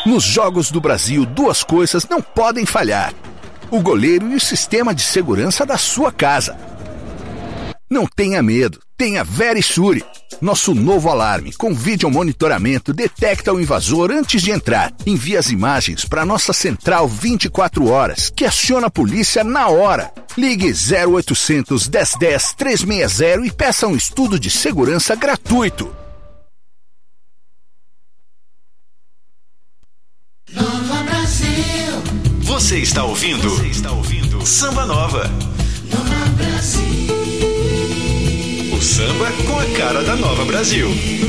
Nos Jogos do Brasil, duas coisas não podem falhar: o goleiro e o sistema de segurança da sua casa. Não tenha medo, tenha Verisure. Nosso novo alarme com vídeo monitoramento detecta o invasor antes de entrar. Envia as imagens para nossa central 24 horas, que aciona a polícia na hora. Ligue 0800 1010 360 e peça um estudo de segurança gratuito. Nova Brasil. Você está ouvindo? Samba Nova. Nova Brasil. O samba com a cara da Nova Brasil.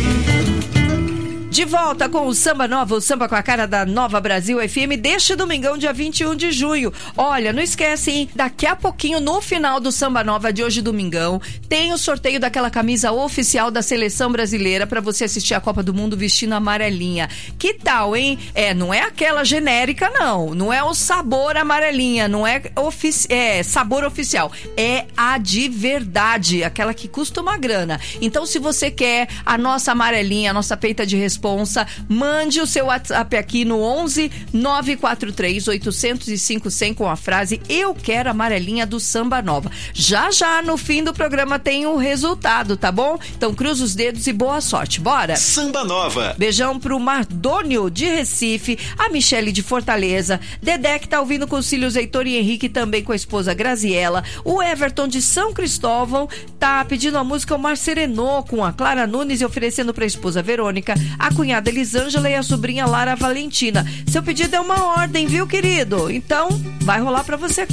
De volta com o Samba Nova, o samba com a cara da Nova Brasil FM, deste domingão, dia 21 de junho. Olha, não esquece, hein? Daqui a pouquinho, no final do Samba Nova de hoje, domingão, tem o sorteio daquela camisa oficial da Seleção Brasileira para você assistir a Copa do Mundo vestindo amarelinha. Que tal, hein? Não é aquela genérica, não. Não é o sabor amarelinha, não é sabor oficial. É a de verdade, aquela que custa uma grana. Então, se você quer a nossa amarelinha, a nossa peita de responsa, mande o seu WhatsApp aqui no 11 943 805 100 com a frase "Eu quero a amarelinha do Samba Nova". Já no fim do programa tem o resultado, tá bom? Então cruza os dedos e boa sorte. Bora! Samba Nova. Beijão pro Mardônio de Recife, a Michele de Fortaleza, Dedé que tá ouvindo com os filhos Heitor e Henrique, também com a esposa Graziela, o Everton de São Cristóvão tá pedindo a música O Mar Serenou com a Clara Nunes e oferecendo pra esposa Verônica, a cunhada Elisângela e a sobrinha Lara Valentina. Seu pedido é uma ordem, viu, querido? Então, vai rolar pra você.